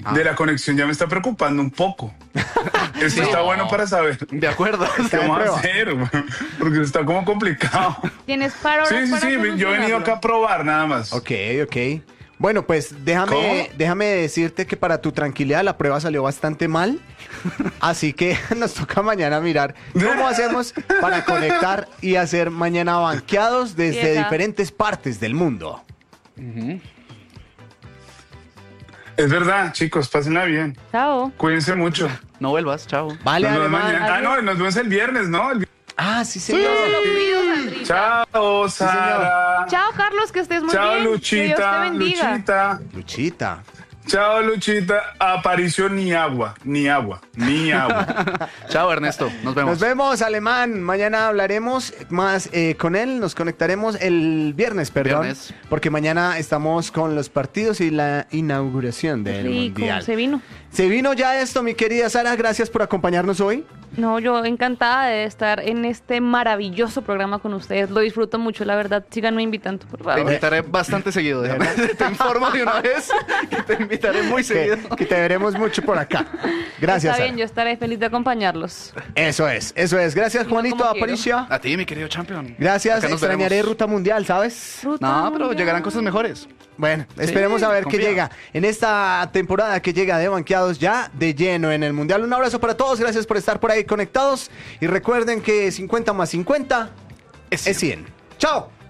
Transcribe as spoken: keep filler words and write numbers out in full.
Ah. de la conexión ya me está preocupando un poco. Esto Sí. está bueno para saber De acuerdo. qué de vamos a prueba. hacer, porque está como complicado. ¿Tienes paro Sí, ahora sí, para sí, yo he venido solucionarlo? acá a probar nada más. Ok, ok. Bueno, pues déjame, ¿Cómo? déjame decirte que para tu tranquilidad la prueba salió bastante mal. Así que nos toca mañana mirar cómo hacemos para conectar y hacer mañana banqueados desde Llega. diferentes partes del mundo. Es verdad, chicos, pásenla bien. Chao. Cuídense mucho. No vuelvas, chao. Vale, Nos vemos Alemán. mañana. Ah, no, nos vemos el viernes, ¿no? El vi- Ah, sí, señor. Cuido, Sandrita. Chao, Sara. Chao, Carlos, que estés muy Chao, bien. Que Dios te Luchita. bendiga. Luchita. Luchita. Chao, Luchita. Aparició ni agua, ni agua, ni agua. Chao, Ernesto. Nos vemos. Nos vemos, Alemán. Mañana hablaremos más eh, con él. Nos conectaremos el viernes, perdón. Viernes. Porque mañana estamos con los partidos y la inauguración del Rico, Mundial. se vino. Se vino ya esto, mi querida Sara. Gracias por acompañarnos hoy. No, yo encantada de estar en este maravilloso programa con ustedes. Lo disfruto mucho, la verdad. Síganme invitando, por Te favor. invitaré bastante seguido. Déjame. Te informo de una vez que te invitaré muy seguido. Que, que te veremos mucho por acá. Gracias, Está bien, Sara. yo estaré feliz de acompañarlos. Eso es, eso es. Gracias, Yo Juanito como quiero. Aparicio. A ti, mi querido champion. Gracias. Acá nos Extrañaré veremos. Ruta Mundial, ¿sabes? Ruta No, pero mundial. llegarán cosas mejores. Bueno, esperemos a ver qué confía. llega en esta temporada que llega de banqueados ya de lleno en el Mundial. Un abrazo para todos, gracias por estar por ahí conectados y recuerden que cincuenta más cincuenta Es es cien. ¡Chao!